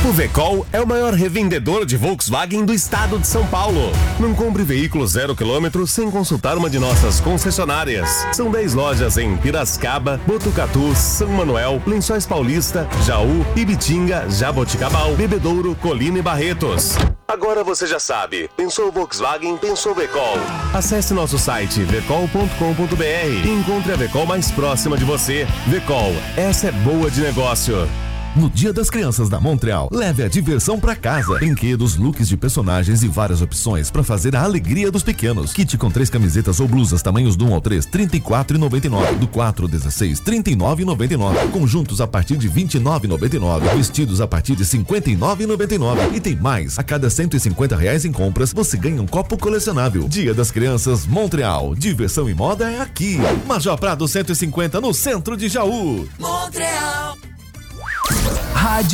Grupo Vecol é o maior revendedor de Volkswagen do estado de São Paulo. Não compre veículo 0 km sem consultar uma de nossas concessionárias. São 10 lojas em Piracicaba, Botucatu, São Manuel, Lençóis Paulista, Jaú, Ibitinga, Jaboticabal, Bebedouro, Colina e Barretos. Agora você já sabe, pensou Volkswagen, pensou Vecol. Acesse nosso site vecol.com.br e encontre a Vecol mais próxima de você. Vecol, essa é boa de negócio. No Dia das Crianças da Montreal, leve a diversão pra casa. Brinquedos, looks de personagens e várias opções pra fazer a alegria dos pequenos. Kit com 3 camisetas ou blusas, tamanhos do 1 ao 3, R$ 34,99. Do 4 ao 16, R$ 39,99. Conjuntos a partir de R$ 29,99. Vestidos a partir de R$ 59,99. E tem mais, a cada R$ 150 em compras, você ganha um copo colecionável. Dia das Crianças Montreal. Diversão e moda é aqui. Major Prado 150, no centro de Jaú. Montreal. Rádio